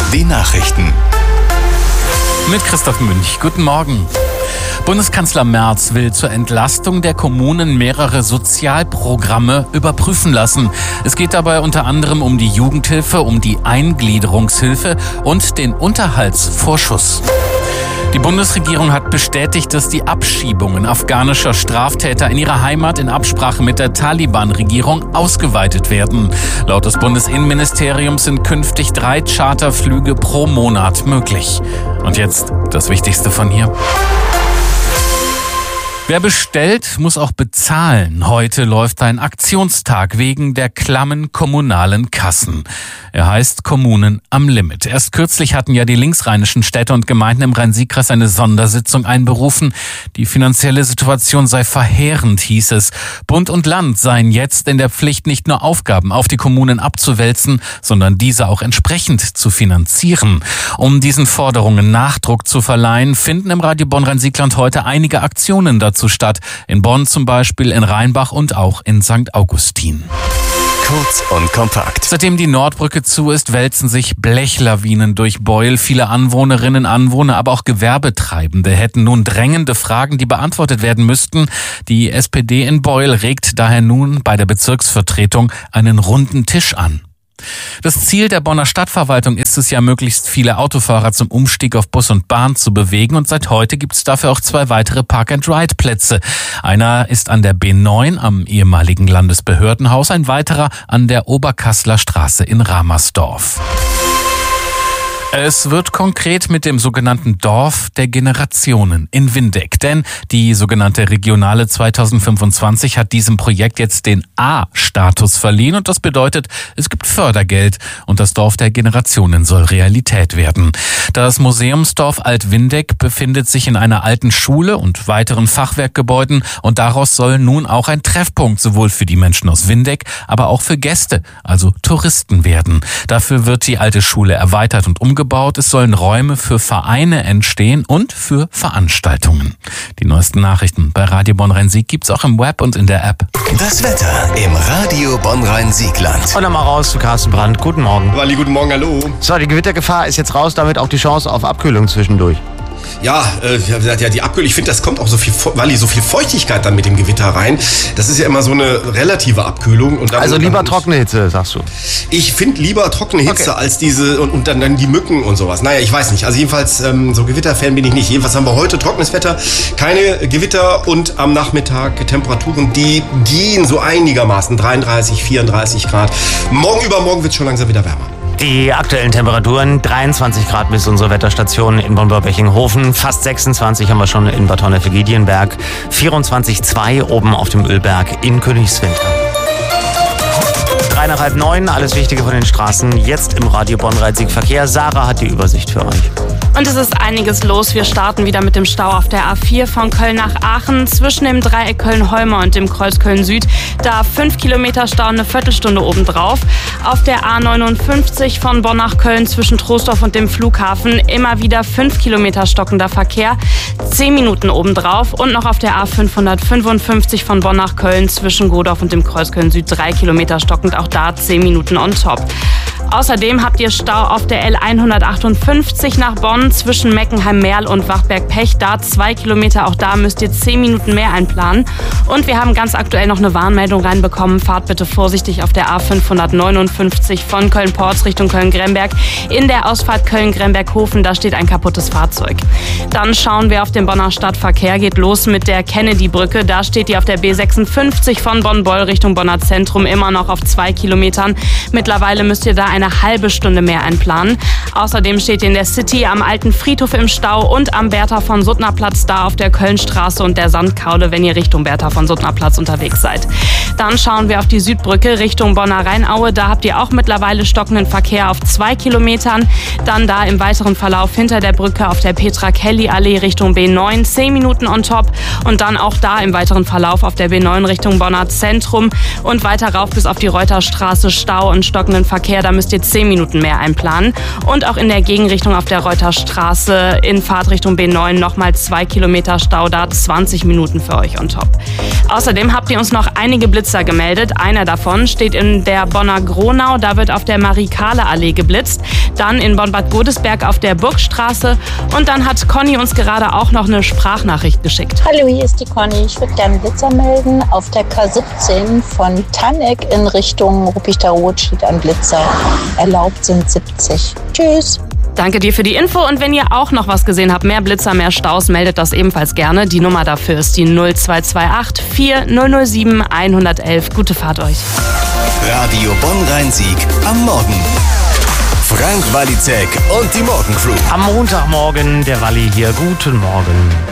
Die Nachrichten. Mit Christoph Münch. Guten Morgen. Bundeskanzler Merz will zur Entlastung der Kommunen mehrere Sozialprogramme überprüfen lassen. Es geht dabei unter anderem um die Jugendhilfe, um die Eingliederungshilfe und den Unterhaltsvorschuss. Die Bundesregierung hat bestätigt, dass die Abschiebungen afghanischer Straftäter in ihre Heimat in Absprache mit der Taliban-Regierung ausgeweitet werden. Laut des Bundesinnenministeriums sind künftig 3 Charterflüge pro Monat möglich. Und jetzt das Wichtigste von hier. Wer bestellt, muss auch bezahlen. Heute läuft ein Aktionstag wegen der klammen kommunalen Kassen. Er heißt Kommunen am Limit. Erst kürzlich hatten ja die linksrheinischen Städte und Gemeinden im Rhein-Sieg-Kreis eine Sondersitzung einberufen. Die finanzielle Situation sei verheerend, hieß es. Bund und Land seien jetzt in der Pflicht, nicht nur Aufgaben auf die Kommunen abzuwälzen, sondern diese auch entsprechend zu finanzieren. Um diesen Forderungen Nachdruck zu verleihen, finden im Radio Bonn-Rhein-Siegland heute einige Aktionen dazu statt. In Bonn zum Beispiel, in Rheinbach und auch in St. Augustin. Kurz und kompakt. Seitdem die Nordbrücke zu ist, wälzen sich Blechlawinen durch Beuel. Viele Anwohnerinnen, Anwohner, aber auch Gewerbetreibende hätten nun drängende Fragen, die beantwortet werden müssten. Die SPD in Beuel regt daher nun bei der Bezirksvertretung einen runden Tisch an. Das Ziel der Bonner Stadtverwaltung ist es ja, möglichst viele Autofahrer zum Umstieg auf Bus und Bahn zu bewegen, und seit heute gibt es dafür auch 2 weitere Park-and-Ride-Plätze. Einer ist an der B9 am ehemaligen Landesbehördenhaus, ein weiterer an der Oberkasseler Straße in Ramersdorf. Es wird konkret mit dem sogenannten Dorf der Generationen in Windeck, denn die sogenannte Regionale 2025 hat diesem Projekt jetzt den A-Status verliehen, und das bedeutet, es gibt Fördergeld und das Dorf der Generationen soll Realität werden. Das Museumsdorf Alt-Windeck befindet sich in einer alten Schule und weiteren Fachwerkgebäuden, und daraus soll nun auch ein Treffpunkt sowohl für die Menschen aus Windeck, aber auch für Gäste, also Touristen werden. Dafür wird die alte Schule erweitert und umgebaut. Es sollen Räume für Vereine entstehen und für Veranstaltungen. Die neuesten Nachrichten bei Radio Bonn-Rhein-Sieg gibt's auch im Web und in der App. Das Wetter im Radio Bonn-Rhein-Siegland. Und dann mal raus zu Carsten Brandt. Guten Morgen. Walli, guten Morgen, hallo. So, die Gewittergefahr ist jetzt raus, damit auch die Chance auf Abkühlung zwischendurch. Ja, die Abkühlung, ich finde, das kommt auch so viel Feuchtigkeit dann mit dem Gewitter rein. Das ist ja immer so eine relative Abkühlung. Und dann, also lieber trockene Hitze, sagst du? Ich finde lieber trockene Hitze als diese und dann die Mücken und sowas. Naja, ich weiß nicht. Also jedenfalls, so Gewitterfan bin ich nicht. Jedenfalls haben wir heute trockenes Wetter, keine Gewitter und am Nachmittag Temperaturen, die gehen so einigermaßen 33, 34 Grad. Morgen übermorgen wird es schon langsam wieder wärmer. Die aktuellen Temperaturen, 23 Grad bis unsere Wetterstation in Bonn-Börbecking-Hofen, fast 26 haben wir schon in Bad Honnef-Giedienberg, 24,2 oben auf dem Ölberg in Königswinter. 3 nach halb 9, alles Wichtige von den Straßen, jetzt im Radio Bonn-Rhein-Sieg Verkehr. Sarah hat die Übersicht für euch. Und es ist einiges los. Wir starten wieder mit dem Stau auf der A4 von Köln nach Aachen zwischen dem Dreieck Köln-Holmer und dem Kreuz Köln-Süd. Da 5 Kilometer Stau, eine Viertelstunde obendrauf. Auf der A59 von Bonn nach Köln zwischen Troisdorf und dem Flughafen immer wieder 5 Kilometer stockender Verkehr, 10 Minuten obendrauf. Und noch auf der A555 von Bonn nach Köln zwischen Godorf und dem Kreuz Köln-Süd 3 Kilometer stockend, auch da 10 Minuten on top. Außerdem habt ihr Stau auf der L158 nach Bonn zwischen Meckenheim-Merl und Wachtberg-Pech. Da 2 Kilometer, auch da müsst ihr 10 Minuten mehr einplanen. Und wir haben ganz aktuell noch eine Warnmeldung reinbekommen. Fahrt bitte vorsichtig auf der A559 von Köln-Porz Richtung Köln-Gremberg. In der Ausfahrt Köln-Gremberg-Hofen, da steht ein kaputtes Fahrzeug. Dann schauen wir auf den Bonner Stadtverkehr. Geht los mit der Kennedy-Brücke. Da steht die auf der B56 von Bonn-Boll Richtung Bonner Zentrum immer noch auf 2 Kilometern. Mittlerweile müsst ihr da eine halbe Stunde mehr einplanen. Außerdem steht ihr in der City am Alten Friedhof im Stau und am Bertha von Suttner Platz da auf der Kölnstraße und der Sandkaule, wenn ihr Richtung Bertha von Suttner Platz unterwegs seid. Dann schauen wir auf die Südbrücke Richtung Bonner Rheinaue. Da habt ihr auch mittlerweile stockenden Verkehr auf 2 Kilometern. Dann da im weiteren Verlauf hinter der Brücke auf der Petra-Kelly-Allee Richtung B9 10 Minuten on top. Und dann auch da im weiteren Verlauf auf der B9 Richtung Bonner Zentrum und weiter rauf bis auf die Reuterstraße Stau und stockenden Verkehr. Da müsst ihr 10 Minuten mehr einplanen. Und auch in der Gegenrichtung auf der Reuterstraße in Fahrtrichtung B9 nochmal 2 Kilometer Stau, da 20 Minuten für euch on top. Außerdem habt ihr uns noch einige Blitzer gemeldet. Einer davon steht in der Bonner Gronau. Da wird auf der Marie-Kahle-Allee geblitzt. Dann in Bonn-Bad Godesberg auf der Burgstraße. Und dann hat Conny uns gerade auch noch eine Sprachnachricht geschickt. Hallo, hier ist die Conny. Ich würde gerne Blitzer melden. Auf der K17 von Tanneck in Richtung Ruppichteroth steht ein Blitzer. Erlaubt sind 70. Tschüss. Danke dir für die Info und wenn ihr auch noch was gesehen habt, mehr Blitzer, mehr Staus, meldet das ebenfalls gerne. Die Nummer dafür ist die 0228 4007 111. Gute Fahrt euch. Radio Bonn-Rhein-Sieg am Morgen. Frank Walizek und die Morgencrew. Am Montagmorgen der Walli hier. Guten Morgen.